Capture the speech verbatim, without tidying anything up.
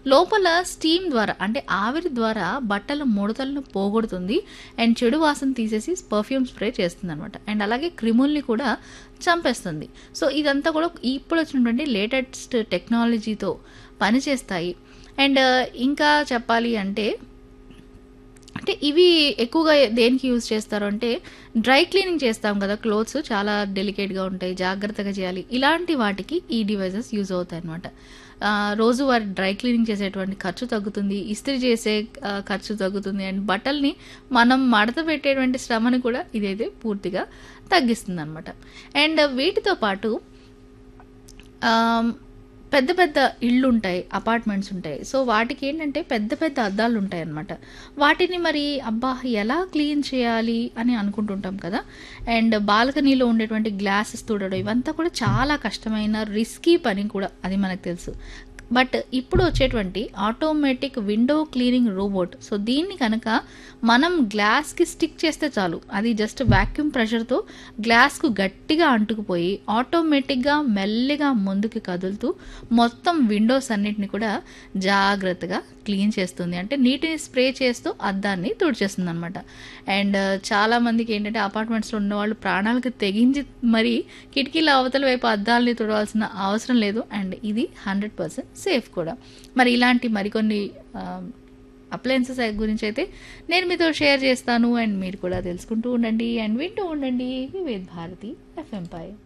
లోపల స్టీమ్ ద్వారా అంటే ఆవిరి ద్వారా బట్టల ముడతలను పోగొడుతుంది అండ్ చెడు వాసన తీసేసి పర్ఫ్యూమ్ స్ప్రే చేస్తుంది అనమాట. అండ్ అలాగే క్రిముల్ని కూడా చంపేస్తుంది. సో ఇదంతా కూడా ఇప్పుడు వచ్చినటువంటి లేటెస్ట్ టెక్నాలజీతో పనిచేస్తాయి. అండ్ ఇంకా చెప్పాలి అంటే అంటే ఇవి ఎక్కువగా దేనికి యూజ్ చేస్తారు అంటే డ్రై క్లీనింగ్ చేస్తాం కదా, క్లోత్స్ చాలా డెలికేట్గా ఉంటాయి, జాగ్రత్తగా చేయాలి, ఇలాంటి వాటికి ఈ డివైజెస్ యూజ్ అవుతాయి అనమాట. రోజు వారి డ్రై క్లీనింగ్ చేసేటువంటి ఖర్చు తగ్గుతుంది, ఇస్త్రీ చేసే ఆ, ఖర్చు తగ్గుతుంది, అండ్ బట్టల్ని మనం మడత పెట్టేటువంటి శ్రమని కూడా ఇదైతే పూర్తిగా తగ్గిస్తుంది అనమాట. అండ్ వీటితో పాటు ఆమ్, పెద్ద పెద్ద ఇళ్ళు ఉంటాయి, అపార్ట్మెంట్స్ ఉంటాయి. సో వాటికి ఏంటంటే పెద్ద పెద్ద అద్దాలు ఉంటాయి అన్నమాట. వాటిని మరి అబ్బా ఎలా క్లీన్ చేయాలి అని అనుకుంటుంటాం కదా. అండ్ బాల్కనీలో ఉండేటువంటి గ్లాసెస్ తుడడం ఇవంతా కూడా చాలా కష్టమైన రిస్కీ పని కూడా, అది మనకు తెలుసు. బట్ ఇప్పుడు వచ్చేటువంటి automatic window cleaning robot, so దీన్ని కనుక మనం గ్లాస్కి స్టిక్ చేస్తే చాలు, అది జస్ట్ వ్యాక్యూమ్ ప్రెషర్తో గ్లాస్కు గట్టిగా అంటుకుపోయి ఆటోమేటిక్గా మెల్లిగా ముందుకు కదులుతూ మొత్తం విండోస్ అన్నిటిని కూడా జాగ్రత్తగా క్లీన్ చేస్తుంది. అంటే నీటిని స్ప్రే చేస్తూ అద్దాన్ని తుడిచేస్తుంది అనమాట. అండ్ చాలామందికి ఏంటంటే అపార్ట్మెంట్స్లో ఉన్న వాళ్ళు ప్రాణాలకు తెగించి మరి కిటికీల అవతల వైపు అద్దాలని తుడవాల్సిన అవసరం లేదు. అండ్ ఇది హండ్రెడ్ పర్సెంట్ సేఫ్ కూడా. మరి ఇలాంటి మరికొన్ని అప్లయన్సెస్ గురించి అయితే నేను మీతో షేర్ చేస్తాను. అండ్ మీరు కూడా తెలుసుకుంటూ ఉండండి అండ్ వింటూ ఉండండి వివిధ భారతి ఎఫ్ఎం పై.